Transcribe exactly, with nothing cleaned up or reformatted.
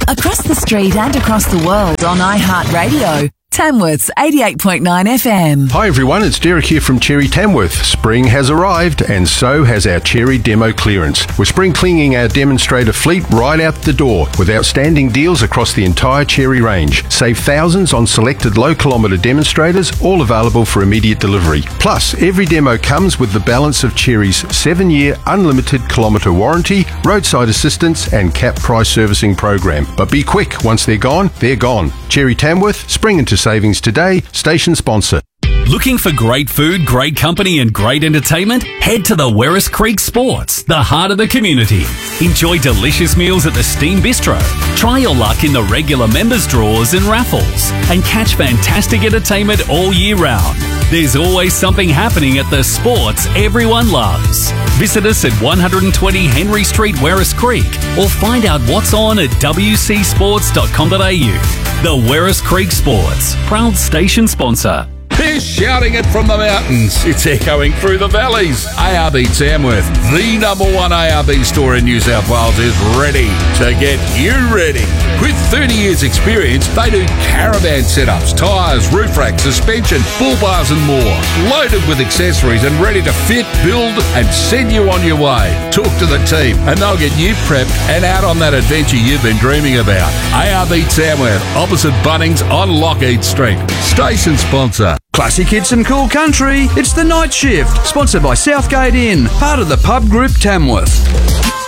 Across the street and across the world on iHeartRadio. Tamworth's eighty-eight point nine F M. Hi everyone, it's Derek here from Cherry Tamworth. Spring has arrived and so has our Cherry Demo Clearance. We're spring cleaning our demonstrator fleet right out the door with outstanding deals across the entire Cherry range. Save thousands on selected low kilometre demonstrators, all available for immediate delivery. Plus, every demo comes with the balance of Cherry's seven year unlimited kilometre warranty, roadside assistance and cap price servicing program. But be quick, once they're gone, they're gone. Cherry Tamworth, spring into savings today. Station sponsor. Looking for great food, great company and great entertainment? Head to the Werris Creek Sports, the heart of the community. Enjoy delicious meals at the Steam Bistro. Try your luck in the regular members draws and raffles. And catch fantastic entertainment all year round. There's always something happening at the sports everyone loves. Visit us at one twenty Henry Street, Werris Creek, or find out what's on at w c sports dot com dot a u. The Werris Creek Sports, proud station sponsor. They're shouting it from the mountains. It's echoing through the valleys. A R B Tamworth, the number one A R B store in New South Wales, is ready to get you ready. With thirty years experience, they do caravan setups, tyres, roof racks, suspension, bull bars and more. Loaded with accessories and ready to fit, build and send you on your way. Talk to the team and they'll get you prepped and out on that adventure you've been dreaming about. A R B Tamworth, opposite Bunnings on Lockheed Street. Station sponsor. Classic hits and cool country. It's The Night Shift, sponsored by Southgate Inn, part of the Pub Group Tamworth.